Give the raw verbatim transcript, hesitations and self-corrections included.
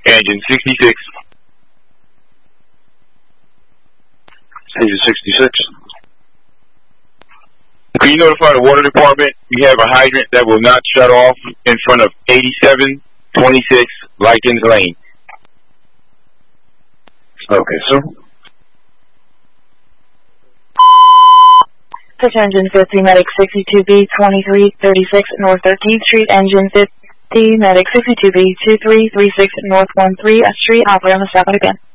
Engine sixty-six. Engine sixty-six. Can you notify the water department we have a hydrant that will not shut off in front of eighty-seven twenty-six Likens Lane? Okay, sir. Pitch engine fifty, medic sixty-two B twenty-three thirty-six North thirteenth Street, engine fifty, medic sixty-two B two three three six North thirteenth Street, operator on the stop again.